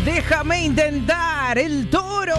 Déjame intentar, El Toro.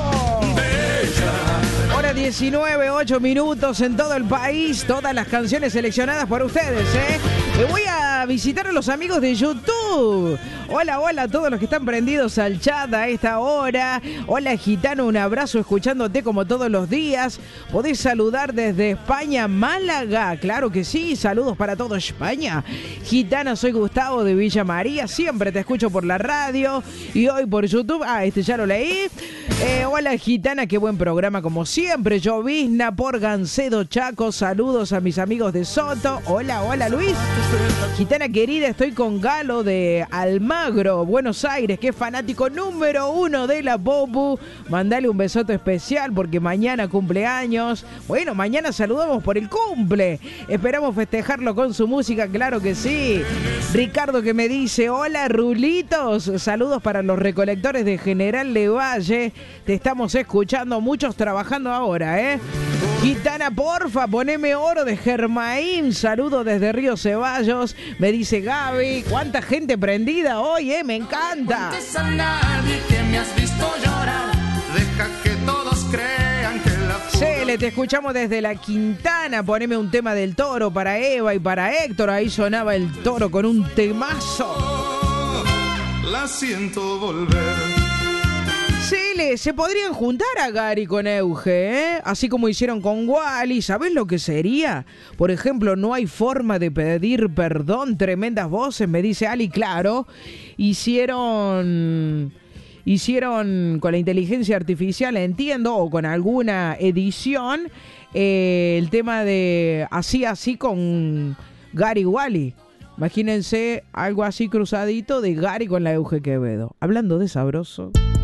Hora 19, 8 minutos en todo el país. Todas las canciones seleccionadas por ustedes, ¿eh? Me voy a visitar a los amigos de YouTube. Hola, hola a todos los que están prendidos al chat a esta hora. Hola, Gitano, un abrazo escuchándote como todos los días. Podés saludar desde España, Málaga. Claro que sí, saludos para toda España. Gitana, soy Gustavo de Villa María. Siempre te escucho por la radio y hoy por YouTube. Ya lo leí. Hola, Gitana, qué buen programa como siempre. Llovizna por Gancedo, Chaco. Saludos a mis amigos de Soto. Hola, hola, Luis. Gitana querida, estoy con Galo de Almagro, Buenos Aires, que es fanático número 1 de la Popu. Mandale un besote especial porque mañana cumpleaños. Bueno, mañana saludamos por el cumple. Esperamos festejarlo con su música, claro que sí. Ricardo que me dice, hola Rulitos, saludos para los recolectores de General Levalle. Te estamos escuchando, muchos trabajando ahora, ¿eh? Gitana, porfa, poneme Oro de Germain. Saludo desde Río Ceballos. Me dice Gaby, cuánta gente prendida hoy, me encanta. No a nadie que me has visto llorar. Deja que todos crean que la Cele, te escuchamos desde La Quintana. Poneme un tema del Toro para Eva y para Héctor. Ahí sonaba el Toro con un temazo. La siento volver. Cele, se podrían juntar a Gary con Euge, ¿eh? Así como hicieron con Wally. ¿Sabés lo que sería? Por ejemplo, no hay forma de pedir perdón. Tremendas voces, me dice Ali. Claro, hicieron con la inteligencia artificial, entiendo, o con alguna edición, el tema de así con Gary y Wally. Imagínense algo así cruzadito de Gary con la Euge Quevedo. Hablando de sabroso.